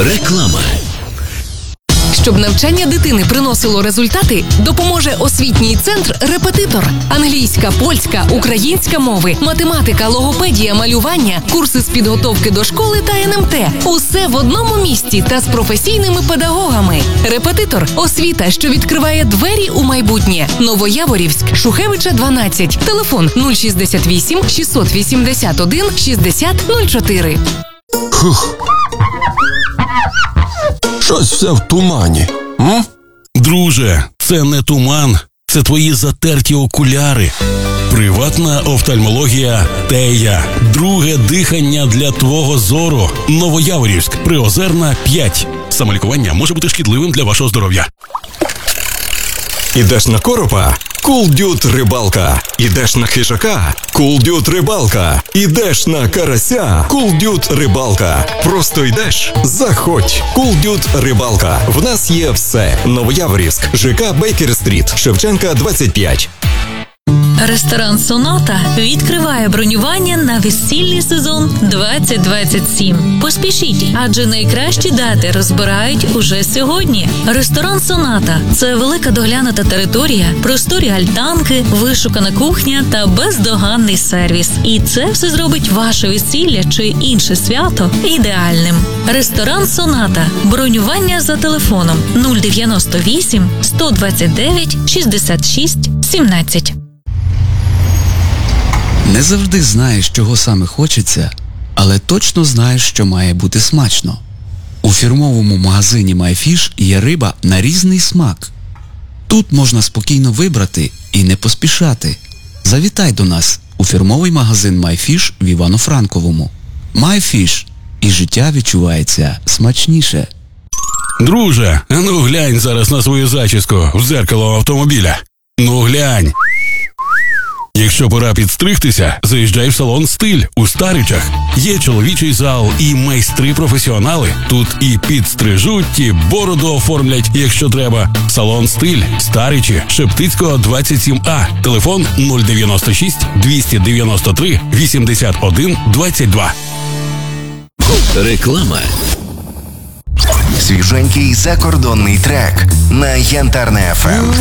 Реклама. Щоб навчання дитини приносило результати, допоможе освітній центр «Репетитор». Англійська, польська, українська мови, математика, логопедія, малювання, курси з підготовки до школи та НМТ. Усе в одному місці та з професійними педагогами. «Репетитор» – освіта, що відкриває двері у майбутнє. Новояворівськ, Шухевича, 12. Телефон 068 681 60 04. Хух. Щось все в тумані. Друже, це не туман, це твої затерті окуляри. Приватна офтальмологія «Тея». Друге дихання для твого зору. Новояворівськ, Приозерна, 5. Самолікування може бути шкідливим для вашого здоров'я. Ідеш на коропа? Cool Dude рибалка. Ідеш на хижака? Cool Dude рибалка. Ідеш на карася? Cool Dude рибалка. Просто йдеш? Заходь. Cool Dude рибалка. В нас є все. Новояворівськ, ЖК Бейкер-стріт, Шевченка, 25. Ресторан «Соната» відкриває бронювання на весільний сезон 2027. Поспішіть, адже найкращі дати розбирають уже сьогодні. Ресторан «Соната» – це велика доглянута територія, просторі альтанки, вишукана кухня та бездоганний сервіс. І це все зробить ваше весілля чи інше свято ідеальним. Ресторан «Соната». Бронювання за телефоном 098 129 66 17. Не завжди знаєш, чого саме хочеться, але точно знаєш, що має бути смачно. У фірмовому магазині MyFish є риба на різний смак. Тут можна спокійно вибрати і не поспішати. Завітай до нас у фірмовий магазин MyFish в Івано-Франковому. MyFish. І життя відчувається смачніше. Друже, а ну глянь зараз на свою зачіску в дзеркало автомобіля. Ну глянь. Якщо пора підстригтися, заїжджай в салон «Стиль» у Старичах. Є чоловічий зал і майстри-професіонали. Тут і підстрижуть, і бороду оформлять, якщо треба. Салон «Стиль», Старичі, Шептицького, 27А. Телефон 096 293 81 22. Реклама. Свіженький закордонний трек на Янтарне ФМ.